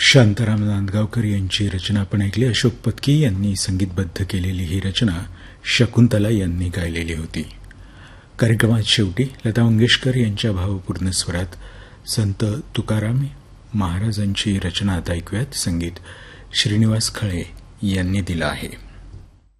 शांताराम नांदगावकर यांची रचना आपण ऐकली. अशोक पत्की यांनी संगीतबद्ध केलेली ही रचना शकुंतला यांनी गायलेली होती. कार्यक्रमात शेवटी लता मंगेशकर यांच्या भावपूर्ण स्वरात संत तुकाराम महाराजांची रचना आता ऐकूयात. संगीत श्रीनिवास खळे यांनी दिलं आहे.